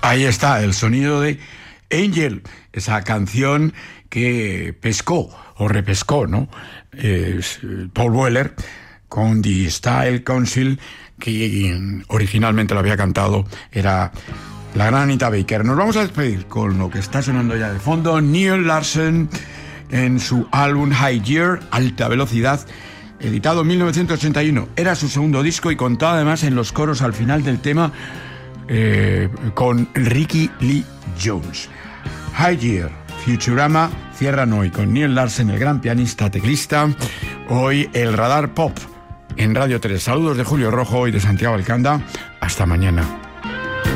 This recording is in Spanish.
Ahí está el sonido de Angel, esa canción que pescó o repescó, ¿no? Paul Weller con The Style Council, que originalmente lo había cantado, era la gran Anita Baker. Nos vamos a despedir con lo que está sonando ya de fondo, Niall Larson en su álbum High Gear, Alta Velocidad, editado en 1981. Era su segundo disco y contaba además en los coros al final del tema con Ricky Lee Jones. High Gear, Futurama, cierran hoy con Niall Larson, el gran pianista teclista. Hoy el Radar Pop en Radio 3. Saludos de Julio Rojo y de Santiago Alcanda. Hasta mañana.